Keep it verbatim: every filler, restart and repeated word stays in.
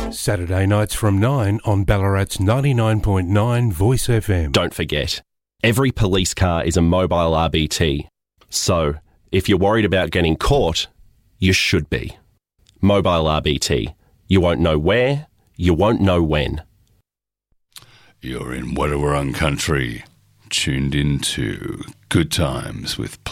Saturday nights from nine on Ballarat's ninety-nine point nine Voice F M. Don't forget, every police car is a mobile R B T. So, if you're worried about getting caught, you should be. Mobile R B T. You won't know where, you won't know when. You're in Wadawurrung country, tuned into Good Times with